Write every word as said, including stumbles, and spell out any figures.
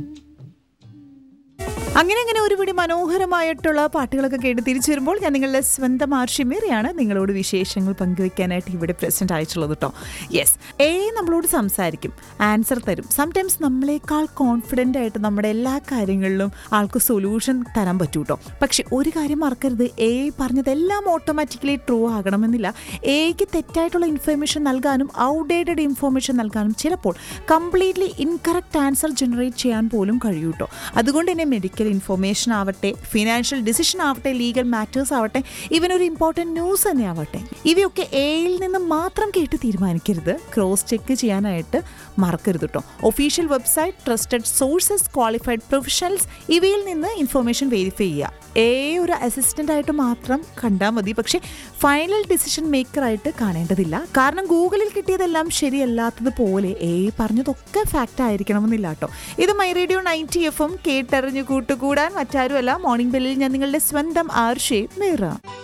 അങ്ങനെ അങ്ങനെ ഒരുപിടി മനോഹരമായിട്ടുള്ള പാട്ടുകളൊക്കെ കേട്ട് തിരിച്ചു വരുമ്പോൾ ഞാൻ നിങ്ങളുടെ സ്വന്തം ആർഷിമേറിയാണ് നിങ്ങളോട് വിശേഷങ്ങൾ പങ്കുവെക്കാനായിട്ട് ഇവിടെ പ്രസന്റ് ആയിട്ടുള്ളത് കേട്ടോ. യെസ്, എ നമ്മളോട് സംസാരിക്കും, ആൻസർ തരും. സംടൈംസ് നമ്മളെക്കാൾ കോൺഫിഡൻ്റ് ആയിട്ട് നമ്മുടെ എല്ലാ കാര്യങ്ങളിലും ആൾക്ക് സൊല്യൂഷൻ തരാൻ പറ്റൂ കേട്ടോ. പക്ഷെ ഒരു കാര്യം മറക്കരുത്, എ പറഞ്ഞതെല്ലാം ഓട്ടോമാറ്റിക്കലി ട്രൂ ആകണമെന്നില്ല. എക്ക് തെറ്റായിട്ടുള്ള ഇൻഫർമേഷൻ നൽകാനും ഔട്ട്ഡേറ്റഡ് ഇൻഫർമേഷൻ നൽകാനും ചിലപ്പോൾ കംപ്ലീറ്റ്ലി ഇൻകറക്റ്റ് ആൻസർ ജനറേറ്റ് ചെയ്യാൻ പോലും കഴിയൂ കേട്ടോ. അതുകൊണ്ട് തന്നെ മെഡിക്കൽ ഇൻഫർമേഷൻ ആവട്ടെ, ഫിനാൻഷ്യൽ ഡിസിഷൻ ആവട്ടെ, ലീഗൽ മാറ്റേഴ്സ് ആവട്ടെ, ഇവനൊരു ഇമ്പോർട്ടൻറ്റ് ന്യൂസ് തന്നെ ആവട്ടെ, ഇവയൊക്കെ എയിൽ നിന്ന് മാത്രം കേട്ട് തീരുമാനിക്കരുത്. ക്രോസ് ചെക്ക് ചെയ്യാനായിട്ട് മറക്കരുത് കേട്ടോ. Official website, trusted sources, qualified professionals, ഇവയിൽ നിന്ന് ഇൻഫർമേഷൻ വെരിഫൈ ചെയ്യുക. എ ഒരു അസിസ്റ്റൻ്റ് ആയിട്ട് മാത്രം കണ്ടാൽ മതി, പക്ഷേ ഫൈനൽ ഡിസിഷൻ മേക്കറായിട്ട് കാണേണ്ടതില്ല. കാരണം ഗൂഗിളിൽ കിട്ടിയതെല്ലാം ശരിയല്ലാത്തത് പോലെ എ പറഞ്ഞതൊക്കെ ഫാക്റ്റ് ആയിരിക്കണമെന്നില്ല കേട്ടോ. ഇത് my radio ninety F M, കേട്ടറിഞ്ഞു കൂട്ടുകൂടാൻ മറ്റാരുമല്ല, മോർണിംഗ് ബെല്ലിൽ ഞാൻ നിങ്ങളുടെ സ്വന്തം ആർഷേ മേറ.